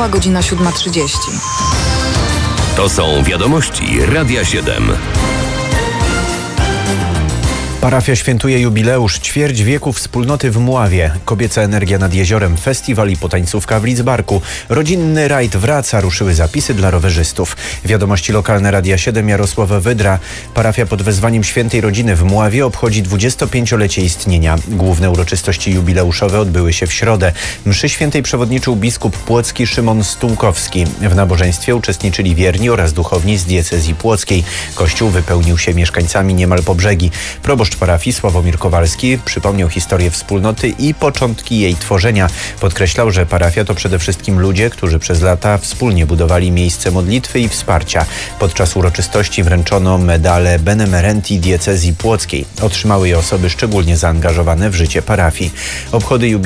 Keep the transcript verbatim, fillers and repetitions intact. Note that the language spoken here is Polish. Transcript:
minęła godzina siódma trzydzieści. To są wiadomości Radia siedem. Parafia świętuje jubileusz, ćwierć wieku wspólnoty w Mławie. Kobieca energia nad jeziorem, festiwal i potańcówka w Lidzbarku. Rodzinny rajd wraca, ruszyły zapisy dla rowerzystów. Wiadomości lokalne Radia siedem, Jarosław Wydra. Parafia pod wezwaniem Świętej Rodziny w Mławie obchodzi dwudziestopięciolecie istnienia. Główne uroczystości jubileuszowe odbyły się w środę. Mszy świętej przewodniczył biskup płocki Szymon Stułkowski. W nabożeństwie uczestniczyli wierni oraz duchowni z diecezji płockiej. Kościół wypełnił się mieszkańcami niemal po brzegi. Proboszcz parafii Sławomir Kowalski przypomniał historię wspólnoty i początki jej tworzenia. Podkreślał, że parafia to przede wszystkim ludzie, którzy przez lata wspólnie budowali miejsce modlitwy i wsparcia. Podczas uroczystości wręczono medale Benemerenti diecezji płockiej. Otrzymały je osoby szczególnie zaangażowane w życie parafii. Obchody